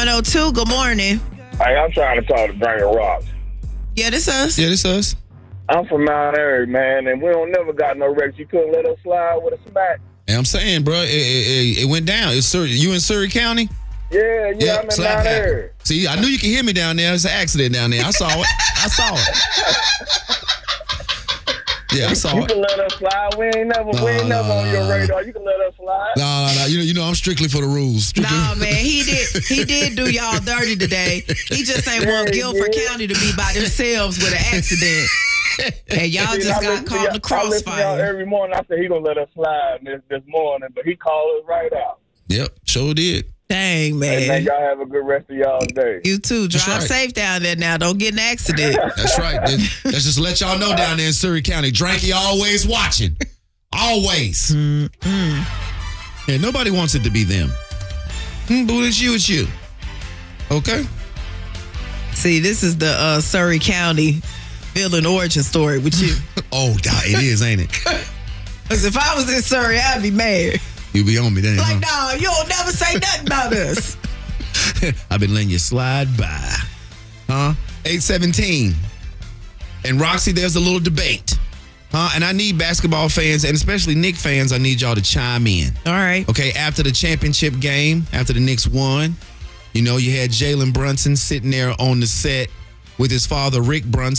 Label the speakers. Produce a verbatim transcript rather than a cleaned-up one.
Speaker 1: one oh two, good morning.
Speaker 2: Hey, I'm trying to talk to Brian Rocks.
Speaker 1: Yeah, this us.
Speaker 3: Yeah, this us.
Speaker 2: I'm from Mount Airy, man, and we don't never got no wrecks. You couldn't let us slide with a smack.
Speaker 3: And I'm saying, bro, it, it, it went down. It's Surrey. You in Surrey County?
Speaker 2: Yeah, yeah,
Speaker 3: Yep,
Speaker 2: I'm in
Speaker 3: slap
Speaker 2: Mount
Speaker 3: happen.
Speaker 2: Airy.
Speaker 3: See, I knew you could hear me down there. It's an accident down there. I saw it. I saw it. Yeah, I saw
Speaker 2: You
Speaker 3: it.
Speaker 2: can let us slide. We ain't never,
Speaker 3: No,
Speaker 2: we ain't
Speaker 3: no,
Speaker 2: never on
Speaker 3: no,
Speaker 2: your
Speaker 3: no.
Speaker 2: radar. You can let us slide.
Speaker 3: No, no, no. You know, you know, I'm strictly for the rules. Strictly.
Speaker 1: Nah, man, he did he did do y'all dirty today. He just ain't want
Speaker 2: Yeah,
Speaker 1: Guilford
Speaker 2: yeah.
Speaker 1: County to be by themselves with an accident. And y'all
Speaker 2: See,
Speaker 1: just
Speaker 2: I
Speaker 1: got
Speaker 2: listen to
Speaker 1: caught in
Speaker 2: y'all-
Speaker 1: the
Speaker 2: I listen to y'all
Speaker 1: crossfire.
Speaker 2: every morning. I said he gonna let us slide this, this morning, but he called us right out.
Speaker 3: Yep, sure did.
Speaker 1: Dang,
Speaker 2: Hey, man,
Speaker 1: man.
Speaker 2: y'all have a good rest of y'all's day.
Speaker 1: You too.
Speaker 3: That's
Speaker 1: Drive
Speaker 3: right.
Speaker 1: safe down there now. Don't get in an accident.
Speaker 3: That's right. Let's let's just let y'all know down there in Surrey County, Dranky always watching. Always.
Speaker 1: Mm-hmm.
Speaker 3: Yeah, nobody wants it to be them. Mm, but it's you, it's you. Okay?
Speaker 1: See, this is the uh, Surrey County villain origin story with you.
Speaker 3: Oh, God, it is, ain't it?
Speaker 1: Because if I was in Surrey, I'd be mad.
Speaker 3: You be on me then.
Speaker 1: Like,
Speaker 3: huh?
Speaker 1: nah, you don't never say nothing about us.
Speaker 3: I've been letting you slide by. Huh? eight seventeen. And Roxy, there's a little debate. Huh? And I need basketball fans, and especially Knicks fans, I need y'all to chime in.
Speaker 1: All right.
Speaker 3: Okay, after the championship game, after the Knicks won, you know, you had Jalen Brunson sitting there on the set with his father, Rick Brunson.